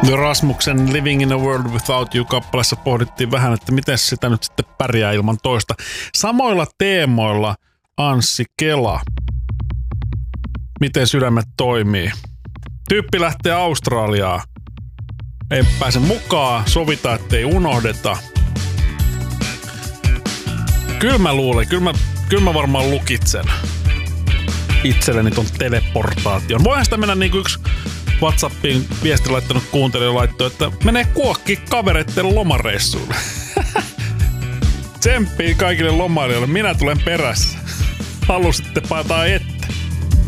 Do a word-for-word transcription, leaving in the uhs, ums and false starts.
Rasmuksen Living in a World Without You-kappaleessa pohdittiin vähän, että miten sitä nyt sitten pärjää ilman toista. Samoilla teemoilla Anssi Kela. Miten sydämet toimii. Tyyppi lähtee Australiaan. Ei pääse mukaan, sovita, ettei unohdeta. Kyllä mä luulen, kyllä mä, kyllä mä varmaan lukitsen itselleni ton teleportaation. Voihan sitä mennä niin kuin yksi WhatsAppiin viesti laittanut kuuntelija laittoi, että menee kuokki kavereitten lomareissuun. Tsemppii kaikille lomailijoille, minä tulen perässä. Halusittepa jotain etsiä.